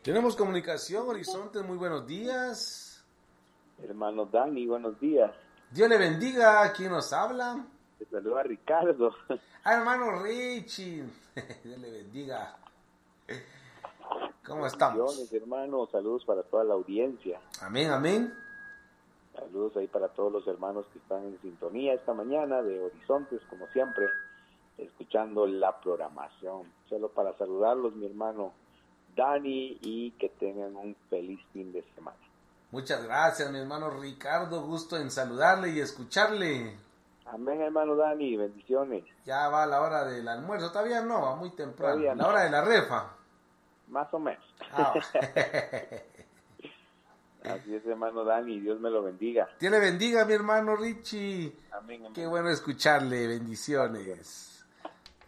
Tenemos comunicación, Horizonte, muy buenos días. Hermano Dani, buenos días. Dios le bendiga, ¿quién nos habla? Te saluda Ricardo. Hermano Richie, Dios le bendiga. ¿Cómo estamos? Hermano, saludos para toda la audiencia. Amén, amén. Saludos ahí para todos los hermanos que están en sintonía esta mañana de Horizontes, como siempre, escuchando la programación. Solo para saludarlos, mi hermano Dani, y que tengan un feliz fin de semana. Muchas gracias, mi hermano Ricardo. Gusto en saludarle y escucharle. Amén, hermano Dani. Bendiciones. Ya va la hora del almuerzo. Todavía no, va muy temprano. Todavía no. La hora de la refa. Más o menos. Ah. Así es, hermano Dani. Dios me lo bendiga. Dios le bendiga, mi hermano Richie. Amén, amén. Qué bueno escucharle. Bendiciones.